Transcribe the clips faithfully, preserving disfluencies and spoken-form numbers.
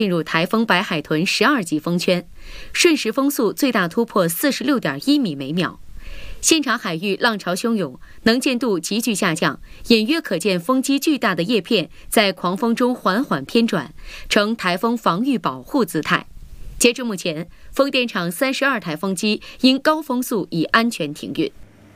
进入台风白海豚十二级风圈，瞬时风速最大突破四十六点一米每秒。现场海域浪潮汹涌，能见度急剧下降，隐约可见风机巨大的叶片在狂风中缓缓偏转，呈台风防御保护姿态。截至目前，风电场三十二台风机因高风速已安全停运。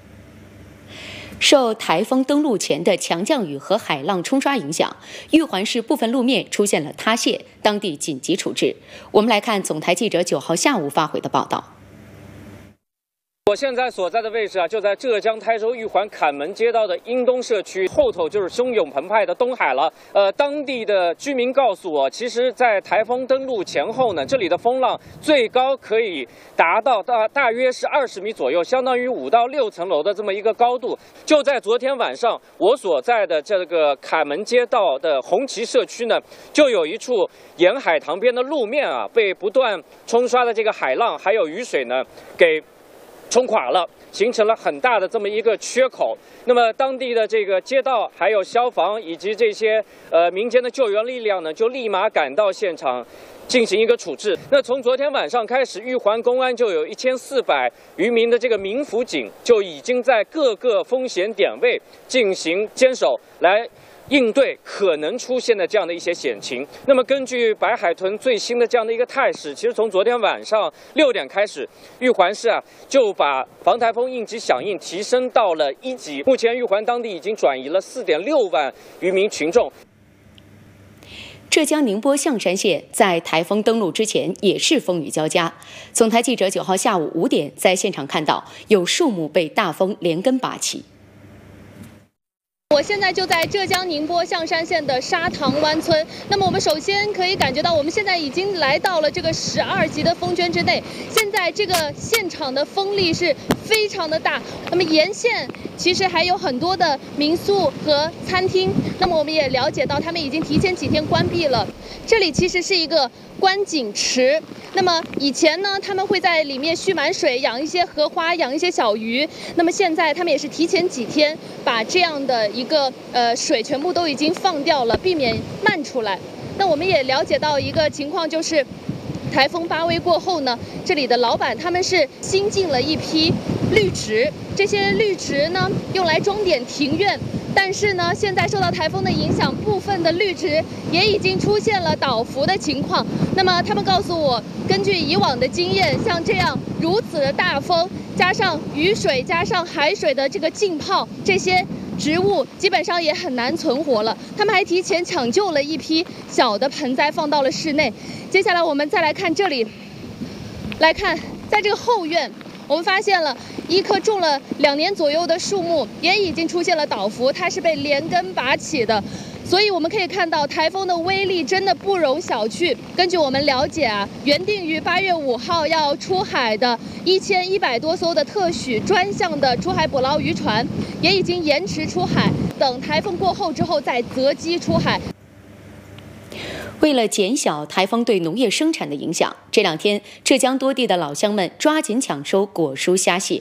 受台风登陆前的强降雨和海浪冲刷影响，玉环市部分路面出现了塌陷，当地紧急处置。我们来看总台记者九号下午发回的报道。 我现在所在的位置啊，就在浙江台州玉环坎门街道的英东社区，后头就是汹涌澎湃的东海了。呃，当地的居民告诉我，其实，在台风登陆前后呢，这里的风浪最高可以达到大大约是二十米左右，相当于五到六层楼的这么一个高度。就在昨天晚上，我所在的这个坎门街道的红旗社区呢，就有一处沿海塘边的路面啊，被不断冲刷的这个海浪还有雨水呢，给冲垮了，形成了很大的这么一个缺口。那么当地的这个街道、还有消防以及这些呃民间的救援力量呢，就立马赶到现场进行一个处置。那从昨天晚上开始，玉环公安就有一千四百余名的这个民辅警就已经在各个风险点位进行坚守，来应对可能出现的这样的一些险情。那么根据白海豚最新的这样的一个态势，其实从昨天晚上六点开始，玉环市啊就把防台风应急响应提升到了一级。目前玉环当地已经转移了四点六万余名群众。 浙江宁波象山县在台风登陆之前也是风雨交加。总台记者九号下午五点在现场看到有树木被大风连根拔起。 我现在就在浙江宁波象山县的沙塘湾村。那么我们首先可以感觉到，我们现在已经来到了这个十二级的风圈之内。现在这个现场的风力是非常的大。那么沿线其实还有很多的民宿和餐厅。那么我们也了解到，他们已经提前几天关闭了。这里其实是一个观景池。那么以前呢，他们会在里面蓄满水，养一些荷花，养一些小鱼。那么现在他们也是提前几天把这样的一个呃水全部都已经放掉了，避免漫出来。那我们也了解到一个情况，就是台风发威过后呢，这里的老板他们是新进了一批绿植，这些绿植呢用来装点庭院。但是呢，现在受到台风的影响，部分的绿植也已经出现了倒伏的情况。那么他们告诉我，根据以往的经验，像这样如此的大风，加上雨水，加上海水的这个浸泡，这些植物基本上也很难存活了。他们还提前抢救了一批小的盆栽放到了室内。接下来我们再来看这里，来看在这个后院，我们发现了一棵种了两年左右的树木也已经出现了倒伏，它是被连根拔起的。所以我们可以看到，台风的威力真的不容小觑。根据我们了解啊，原定于八月五号要出海的一千一百多艘的特许专项的出海捕捞渔船，也已经延迟出海，等台风过后之后再择机出海。 为了减小台风对农业生产的影响，这两天浙江多地的老乡们抓紧抢收果蔬虾蟹。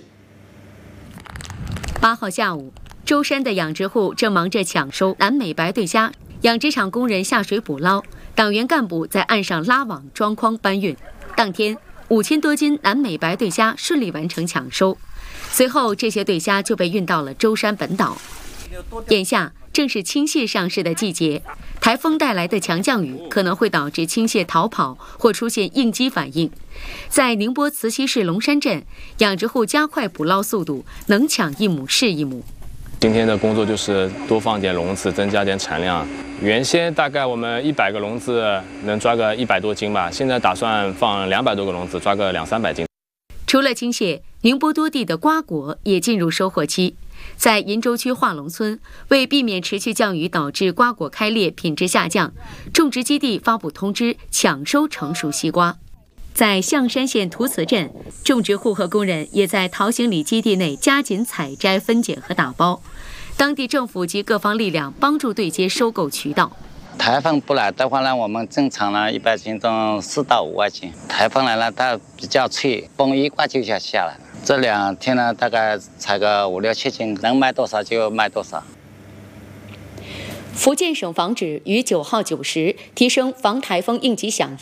八号下午，舟山的养殖户正忙着抢收南美白对虾，养殖场工人下水捕捞，党员干部在岸上拉网装筐搬运。当天，五千多斤南美白对虾顺利完成抢收，随后这些对虾就被运到了舟山本岛。眼下正是青蟹上市的季节，台风带来的强降雨可能会导致青蟹逃跑或出现应激反应。在宁波慈溪市龙山镇，养殖户加快捕捞速度，能抢一亩是一亩。 今天的工作就是多放点笼子，增加点产量。原先大概我们一百个笼子能抓个一百多斤吧，现在打算放两百多个笼子，抓个两三百斤。 除了青蟹，宁波多地的瓜果也进入收获期。在鄞州区化龙村，为避免持续降雨导致瓜果开裂、品质下降，种植基地发布通知，抢收成熟西瓜。在象山县图祠镇，种植户和工人也在桃行里基地内加紧采摘、分拣和打包。当地政府及各方力量帮助对接收购渠道。 台风不来的话呢，我们正常呢一百斤种四到五万斤。台风来了，它比较脆，风一刮就下下来。这两天呢，大概采个五六七斤，能卖多少就卖多少。 福建省防指于九号九时提升防台风应急响